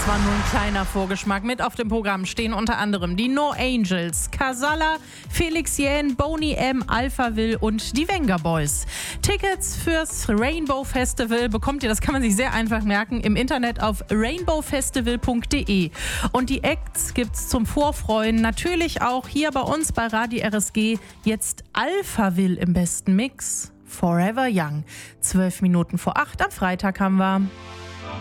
Das war nur ein kleiner Vorgeschmack. Mit auf dem Programm stehen unter anderem die No Angels, Casalla, Felix Jähn, Boney M, Alphaville und die Venga Boys. Tickets fürs Rainbow Festival bekommt ihr, das kann man sich sehr einfach merken, im Internet auf rainbowfestival.de. Und die Acts gibt's zum Vorfreuen natürlich auch hier bei uns bei Radio RSG. Jetzt Alphaville im besten Mix. Forever Young. 12 Minuten vor 8 am Freitag haben wir.